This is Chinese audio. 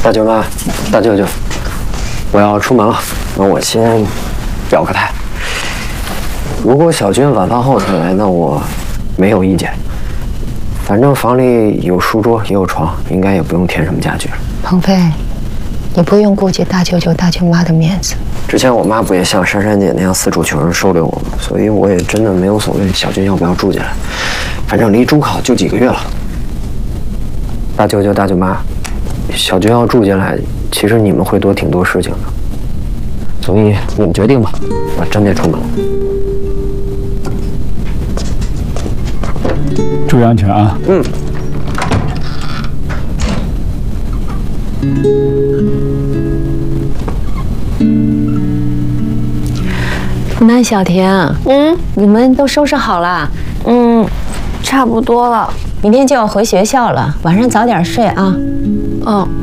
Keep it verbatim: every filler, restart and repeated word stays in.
大舅妈，大舅舅，我要出门了，那我先表个态。如果小军晚饭后才来，那我没有意见。反正房里有书桌也有床，应该也不用添什么家具了。 鹏飞，你不用顾及大舅舅大舅妈的面子。 之前我妈不也像珊珊姐那样四处求人收留我吗？所以我也真的没有所谓小军要不要住进来。反正离中考就几个月了。大舅舅大舅妈，小军要住进来，其实你们会多挺多事情的。所以你们决定吧，我真得出门了。 注意安全啊！ 嗯。 那小婷，嗯，你们都收拾好了？ 嗯，差不多了。 明天就要回学校了，晚上早点睡啊。 嗯。